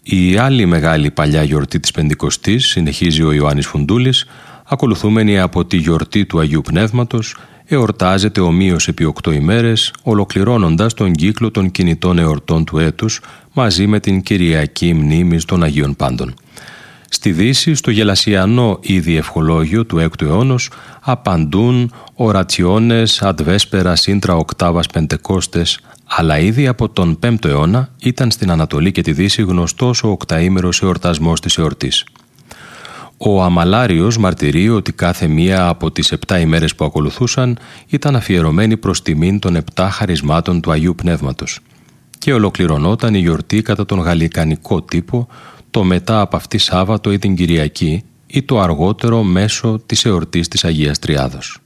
Η άλλη μεγάλη παλιά γιορτή της Πεντηκοστής, συνεχίζει ο Ιωάννης Φουντούλης, ακολουθούμενη από τη γιορτή του Αγίου Πνεύματος, εορτάζεται ομοίως επί 8 ημέρες, ολοκληρώνοντας τον κύκλο των κινητών εορτών του έτους μαζί με την Κυριακή Μνήμης των Αγίων Πάντων. Στη Δύση, στο γελασιανό ήδη ευχολόγιο του 6ου αιώνος, απαντούν ορατσιώνες αντβέσπερα σύντρα οκτάβας Πεντεκόστες, αλλά ήδη από τον 5ο αιώνα ήταν στην Ανατολή και τη Δύση γνωστός ο οκταήμερος εορτασμός της εορτής. Ο Αμαλάριος μαρτυρεί ότι κάθε μία από τις 7 ημέρες που ακολουθούσαν ήταν αφιερωμένη προς τιμήν των 7 χαρισμάτων του Αγίου Πνεύματος και ολοκληρωνόταν η γιορτή κατά τον γαλλικανικό τύπο το μετά από αυτή Σάββατο ή την Κυριακή ή το αργότερο μέσω της εορτής της Αγίας Τριάδος.